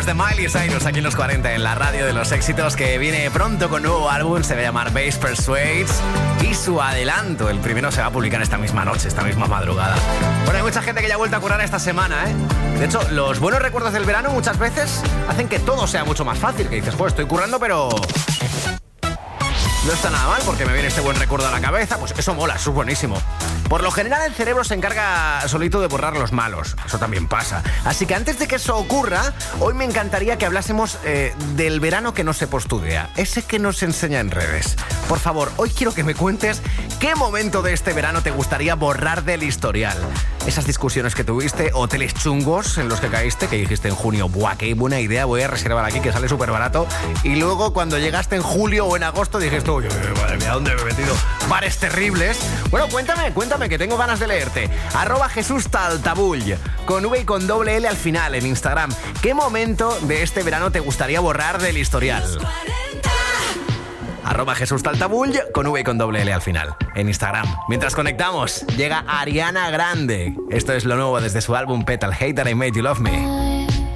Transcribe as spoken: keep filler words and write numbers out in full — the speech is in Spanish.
de Miley Cyrus aquí en los cuarenta, en la radio de los éxitos, que viene pronto con nuevo álbum, se va a llamar Bass Persuades, y su adelanto, el primero, se va a publicar esta misma noche, esta misma madrugada. Bueno, hay mucha gente que ya ha vuelto a currar esta semana, ¿eh? De hecho, los buenos recuerdos del verano muchas veces hacen que todo sea mucho más fácil, que dices, pues estoy currando, pero... no está nada mal porque me viene este buen recuerdo a la cabeza. Pues eso mola, eso es buenísimo. Por lo general el cerebro se encarga solito de borrar los malos. Eso también pasa. Así que antes de que eso ocurra, hoy me encantaría que hablásemos eh, del verano que no se postudea. Ese que nos enseña en redes. Por favor, hoy quiero que me cuentes qué momento de este verano te gustaría borrar del historial. Esas discusiones que tuviste, hoteles chungos en los que caíste, que dijiste en junio, ¡buah, qué buena idea! Voy a reservar aquí, que sale súper barato. Y luego cuando llegaste en julio o en agosto dijiste, uy, madre mía, ¿dónde me he metido? Bares terribles. Bueno, cuéntame, cuéntame, que tengo ganas de leerte. Arroba Jesús Taltabull, con V y con doble L al final en Instagram. ¿Qué momento de este verano te gustaría borrar del historial? Arroba Jesús Taltabull, con V y con doble L al final en Instagram. Mientras conectamos, llega Ariana Grande. Esto es lo nuevo desde su álbum Petal Hater I Made You Love Me.